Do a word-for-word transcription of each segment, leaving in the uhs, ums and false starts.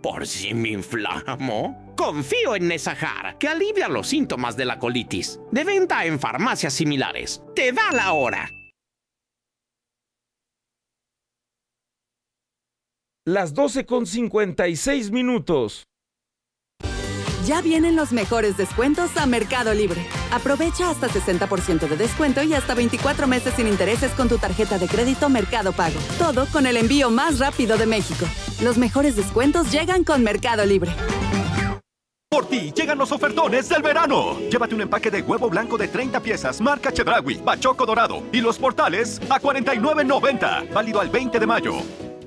¿Por si me inflamo? Confío en Nesajar, que alivia los síntomas de la colitis. De venta en farmacias similares. ¡Te da la hora! Las doce con cincuenta y seis minutos. Ya vienen los mejores descuentos a Mercado Libre. Aprovecha hasta sesenta por ciento de descuento y hasta veinticuatro meses sin intereses con tu tarjeta de crédito Mercado Pago. Todo con el envío más rápido de México. Los mejores descuentos llegan con Mercado Libre. Por ti llegan los ofertones del verano. Llévate un empaque de huevo blanco de treinta piezas, marca Chedraui, Bachoco Dorado y los portales a cuarenta y nueve noventa. Válido al veinte de mayo.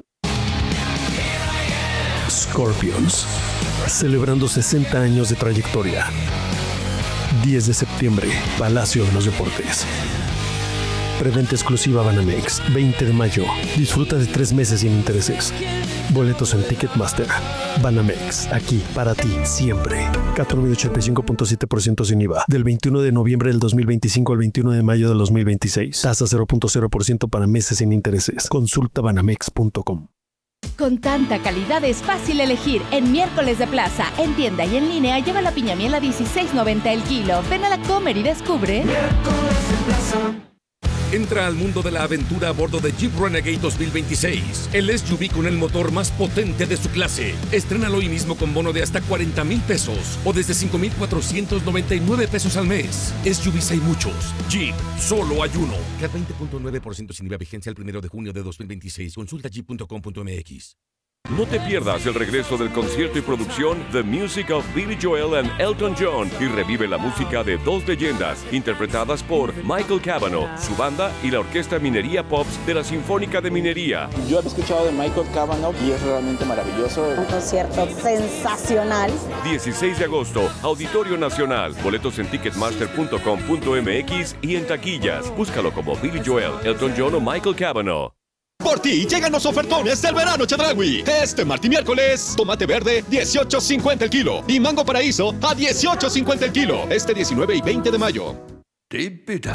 Scorpions, celebrando sesenta años de trayectoria. diez de septiembre, Palacio de los Deportes. Preventa exclusiva Banamex, veinte de mayo. Disfruta de tres meses sin intereses. Boletos en Ticketmaster. Banamex, aquí, para ti, siempre. Cat promedio ochenta y cinco punto siete por ciento sin I V A. Del veintiuno de noviembre del dos mil veinticinco al veintiuno de mayo del dos mil veintiséis. Tasa cero punto cero por ciento para meses sin intereses. Consulta banamex punto com. Con tanta calidad es fácil elegir. En Miércoles de Plaza, en tienda y en línea, lleva la piña miel a dieciséis noventa el kilo. Ven a la Comer y descubre. Miércoles de Plaza. Entra al mundo de la aventura a bordo de Jeep Renegade dos mil veintiséis. El S U V con el motor más potente de su clase. Estrénalo hoy mismo con bono de hasta cuarenta mil pesos o desde cinco mil cuatrocientos noventa y nueve pesos al mes. S U Vs hay muchos. Jeep, solo hay uno. C A T veinte punto nueve por ciento sin I V A, vigencia el primero de junio de dos mil veintiséis. Consulta jeep punto com punto m x. No te pierdas el regreso del concierto y producción The Music of Billy Joel and Elton John y revive la música de dos leyendas interpretadas por Michael Cavanaugh, su banda y la Orquesta Minería Pops de la Sinfónica de Minería. Yo había escuchado de Michael Cavanaugh y es realmente maravilloso. Un concierto sensacional. dieciséis de agosto, Auditorio Nacional. Boletos en ticketmaster punto com punto m x y en taquillas. Búscalo como Billy Joel, Elton John o Michael Cavanaugh. Por ti llegan los ofertones del verano Chedraui. Este martes y miércoles, tomate verde dieciocho cincuenta el kilo y mango paraíso a dieciocho cincuenta el kilo. Este diecinueve y veinte de mayo.